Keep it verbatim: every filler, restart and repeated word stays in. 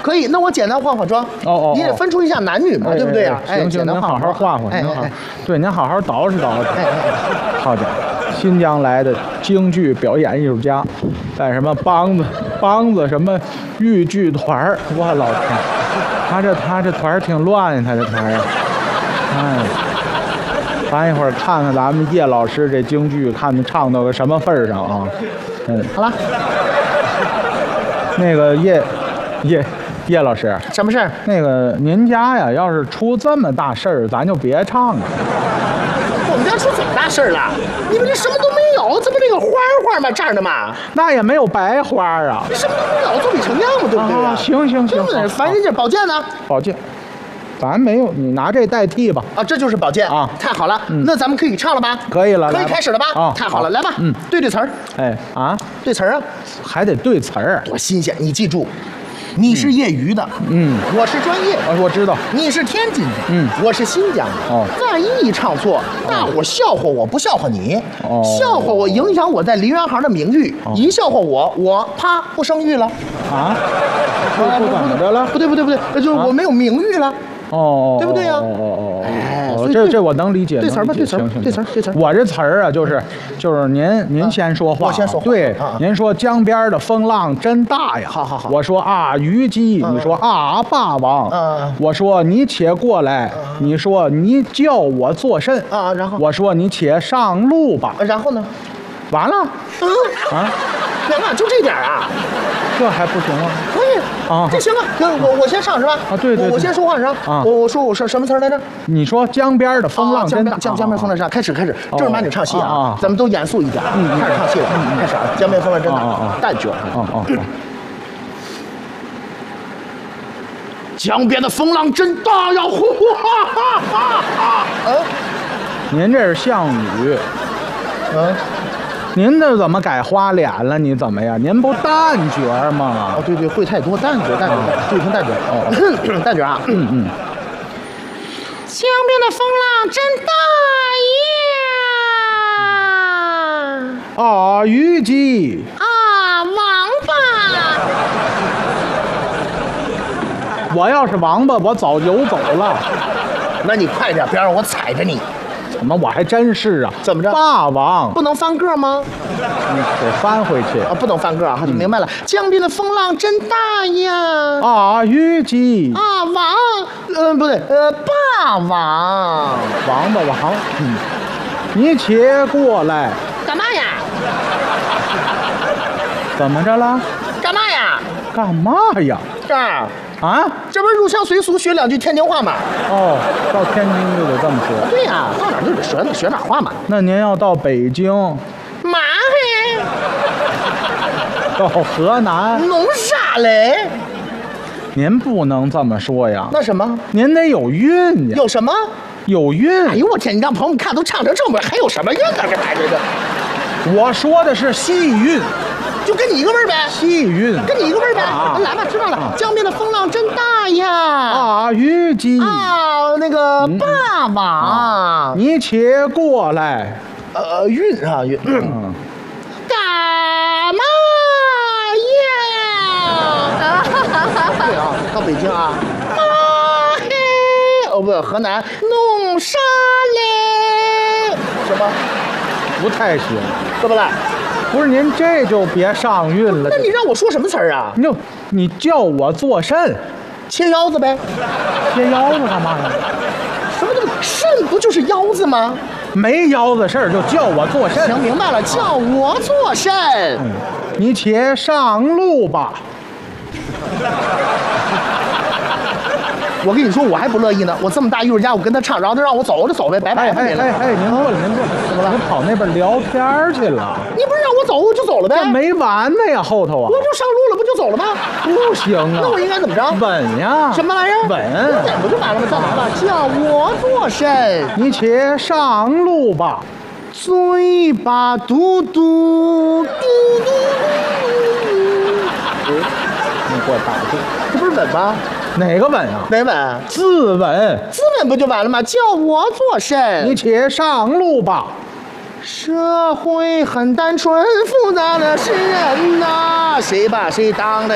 可以，那我简单化化妆。 哦哦， 你得分出一下男女嘛，对不对啊？ 行行，您好好画画，您好，对，您好好捯饬捯饬。好家伙，新疆来的京剧表演艺术家，在什么梆子梆子什么豫剧团儿，我老天，他这他这团儿挺乱呀，他这团儿啊，哎。咱一会儿看看咱们叶老师这京剧，看他唱到个什么份儿上啊？嗯， 好了。 那个叶叶叶老师， 什么事儿？ 那个您家呀，要是出这么大事儿，咱就别唱了。 我们家出这么大事儿了？你们这什么都没有，这不这个花花吗？这儿的嘛？ 那也没有白花啊。 什么都没有，做比成样嘛，对不对啊？ 行行行， 反正这宝剑呢？ 宝剑。咱没有，你拿这代替吧。 啊，这就是宝剑啊！ 太好了，那咱们可以唱了吧？ 可以了， 可以开始了吧？ 啊， 太好了，来吧， 嗯， 对对词儿。 哎啊， 对词儿啊， 还得对词儿， 多新鲜！你记住，你是业余的， 嗯， 我是专业， 啊，我知道。 你是天津的， 嗯， 我是新疆的。 哦， 万一唱错，大伙笑话我不笑话你， 哦， 笑话我影响我在梨园行的名誉，一笑话我，我啪不生育了。 啊？不不怎么着了？ 不对不对不对，就是我没有名誉了。 哦， 对不对呀？ 哦哦哦哎， 哦，这这我能理解。 对词儿吧，对词儿， 行对词儿，对词儿。 我这词儿啊，就是就是您您先说话， 我先说话。 对，您说江边的风浪真大呀。 好好好。 我说啊，虞姬，你说啊，霸王。 嗯。 我说你且过来，你说你叫我做甚？ 啊，然后。 我说你且上路吧。 然后呢？ 完了。 嗯。 啊。 两个就这点啊？ 这还不行吗？ 可以啊，这行啊。那我我先上是吧？ 啊，对对， 我先说话是吧？啊，我我说我说什么词来着？ 你说江边的风浪真大。 江江边风浪真大，开始开始，正儿八经唱戏啊，咱们都严肃一点，开始唱戏了，开始啊，江边风浪真大，旦角。 哦哦。 江边的风浪真大呀！呼哈哈哈哈！嗯， 您这是项羽。 嗯。 您这怎么改花脸了？你怎么呀？您不旦角吗？ 哦，对对，会太多，旦角，旦角，对，成旦角。哦，旦角啊。 嗯嗯。 江边的风浪真大呀！ 啊，虞姬。 啊，王八！ 我要是王八，我早游走了。 那你快点，别让我踩着你。 怎么我还真是啊？ 怎么着？ 霸王不能翻个吗？ 你得翻回去啊！不能翻个啊！就明白了。江边的风浪真大呀！ 啊，虞姬啊，王，嗯，不对，呃，霸王， 王八王，嗯，你且过来。 干嘛呀？ 怎么着了？ 干嘛呀？ 干嘛呀？ 这儿。 啊， 这不是入乡随俗学两句天津话吗？ 哦，到天津就得这么说。 对呀、啊，到哪就得学学哪话嘛。 那您要到北京， 嘛嘿？ 到河南， 弄啥嘞？ 您不能这么说呀。 那什么？ 您得有韵呀。 有什么？ 有韵。 哎呦我天！你让朋友们看都唱成这么，还有什么韵呢？这还这个。 我说的是戏韵。 就跟你一个味儿呗， 戏韵， 跟你一个味儿呗。 啊、 来吧，知道了。啊、江边的风浪真大呀！ 啊，虞姬啊，那个霸王， 啊、你且过来。 呃，韵啊韵。嗯、干嘛呀？对啊，到北京啊。妈嘿，哦不，河南弄啥嘞？什么？ 不太行。 怎么了？ 不是您这就别上韵了。 那你让我说什么词儿啊？ 你就你叫我做甚？ 切腰子呗。 切腰子干嘛呀？ 什么叫肾？不就是腰子吗？ 没腰子事儿就叫我做甚。 行，明白了，叫我做甚？ 嗯，你且上路吧。 我跟你说，我还不乐意呢。我这么大艺术家，我跟他唱，然后他让我走，我就走呗，拜拜。 哎哎哎哎，您过来，您过来，怎么了？您跑那边聊天去了？ 你不是让我走，我就走了呗。 这没完呢呀，后头啊！ 我就上路了，不就走了吗？ 不行啊！ 那我应该怎么着？ 稳呀！ 什么玩意儿？ 稳， 稳不就完了吗？再来吧，叫我做甚？ 你且上路吧。 嘴巴嘟嘟嘟嘟嘟。 你给我打住！ 这不是稳吗？ 哪个稳啊？ 哪稳？ 自稳。 自稳不就完了吗？叫我做甚？ 你且上路吧。 社会很单纯，复杂的是人呐，谁把谁当了